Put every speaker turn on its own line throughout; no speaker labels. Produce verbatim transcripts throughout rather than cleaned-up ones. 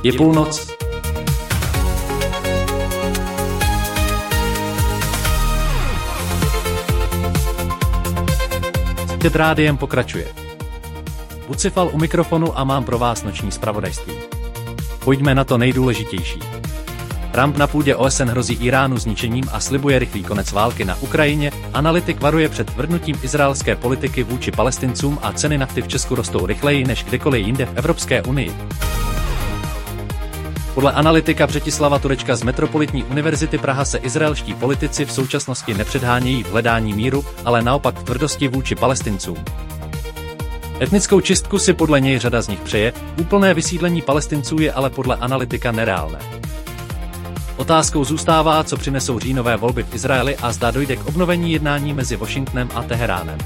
Je půlnoc. Před rádiem pokračuje. Bucifal u mikrofonu a mám pro vás noční zpravodajství. Pojďme na to nejdůležitější. Trump na půdě O S N hrozí Iránu zničením a slibuje rychlý konec války na Ukrajině, analytik varuje před tvrdnutím izraelské politiky vůči Palestincům a ceny nafty v Česku rostou rychleji než kdekoliv jinde v Evropské unii. Podle analytika Břetislava Turečka z Metropolitní univerzity Praha se izraelští politici v současnosti nepředhánějí v hledání míru, ale naopak v tvrdosti vůči Palestincům. Etnickou čistku si podle něj řada z nich přeje, úplné vysídlení Palestinců je ale podle analytika nereálné. Otázkou zůstává, co přinesou říjnové volby v Izraeli a zda dojde k obnovení jednání mezi Washingtonem a Teheránem.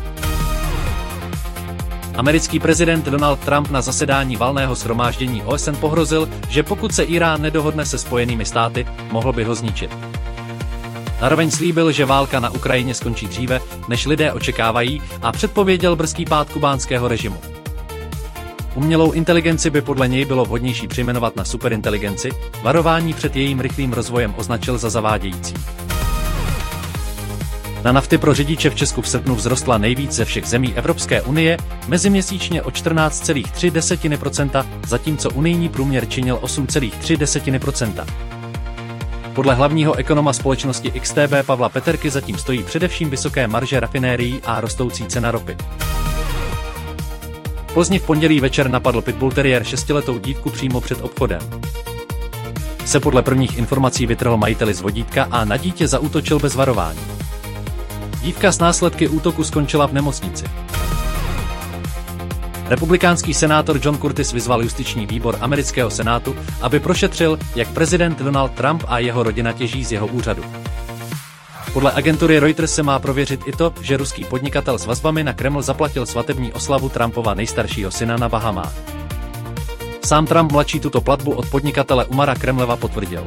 Americký prezident Donald Trump na zasedání valného shromáždění O S N pohrozil, že pokud se Irán nedohodne se Spojenými státy, mohl by ho zničit. Zároveň slíbil, že válka na Ukrajině skončí dříve, než lidé očekávají, a předpověděl brzký pád kubánského režimu. Umělou inteligenci by podle něj bylo vhodnější přejmenovat na superinteligenci, varování před jejím rychlým rozvojem označil za zavádějící. Na nafty pro řidiče v Česku v srpnu vzrostla nejvíc ze všech zemí Evropské unie, meziměsíčně o čtrnáct celá tři procenta, zatímco unijní průměr činil osm celá tři procenta. Podle hlavního ekonoma společnosti X T B Pavla Peterky zatím stojí především vysoké marže rafinérií a rostoucí cena ropy. Pozdě v pondělí večer napadl pitbull terrier šestiletou dívku přímo před obchodem. Se podle prvních informací vytrhl majiteli z vodítka a na dítě zaútočil bez varování. Dívka s následky útoku skončila v nemocnici. Republikánský senátor John Curtis vyzval justiční výbor amerického senátu, aby prošetřil, jak prezident Donald Trump a jeho rodina těží z jeho úřadu. Podle agentury Reuters se má prověřit i to, že ruský podnikatel s vazbami na Kreml zaplatil svatební oslavu Trumpova nejstaršího syna na Bahamách. Sám Trump mladší tuto platbu od podnikatele Umara Kremleva potvrdil.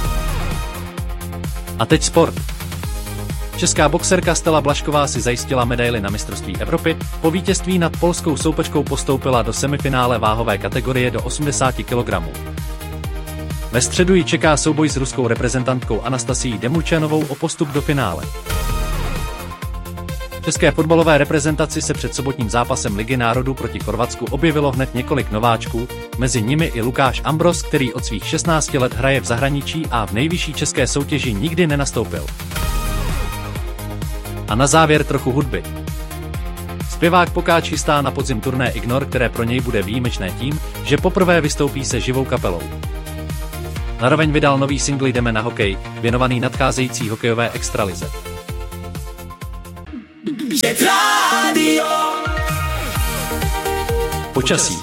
A teď sport. Česká boxerka Stella Blažková si zajistila medaili na mistrovství Evropy, po vítězství nad polskou soupeřkou postoupila do semifinále váhové kategorie do osmdesáti kilogramů. Ve středu ji čeká souboj s ruskou reprezentantkou Anastasií Demurčanovou o postup do finále. V české fotbalové reprezentaci se před sobotním zápasem Ligy národů proti Chorvatsku objevilo hned několik nováčků, mezi nimi i Lukáš Ambros, který od svých šestnácti let hraje v zahraničí a v nejvyšší české soutěži nikdy nenastoupil. A na závěr trochu hudby. Zpěvák Pokáč chystá na podzim turné Ignor, které pro něj bude výjimečné tím, že poprvé vystoupí se živou kapelou. Naroveň vydal nový singl Jdeme na hokej, věnovaný nadcházející hokejové extralize. Počasí.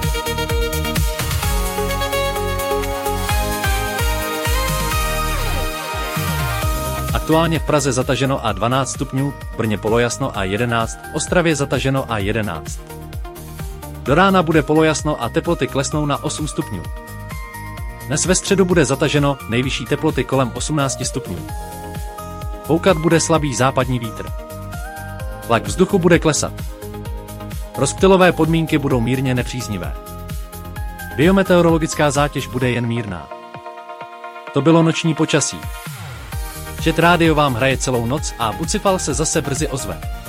Aktuálně v Praze zataženo a dvanáct stupňů, v Brně polojasno a jedenáct, v Ostravě zataženo a jedenáct. Do rána bude polojasno a teploty klesnou na osm stupňů. Dnes ve středu bude zataženo, nejvyšší teploty kolem osmnácti stupňů. Foukat bude slabý západní vítr. Tlak vzduchu bude klesat. Rozptylové podmínky budou mírně nepříznivé. Biometeorologická zátěž bude jen mírná. To bylo noční počasí. Jet Radio vám hraje celou noc a Bucifal se zase brzy ozve.